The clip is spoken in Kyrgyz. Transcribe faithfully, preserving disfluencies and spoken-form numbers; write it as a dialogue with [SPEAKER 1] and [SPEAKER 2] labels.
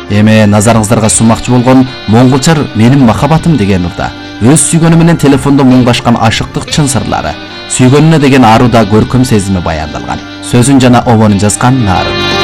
[SPEAKER 1] Эми назарыңыздарга сунмакчы болгон Моңголчар менин махаббатым деген урда өз сүйгөнү менен телефондо муңдашкан ашыктык чын сырлары, сүйгөнүнө деген аруда көркөм сезими баяндалган. Сөзүн жана обонун жазган Нарын.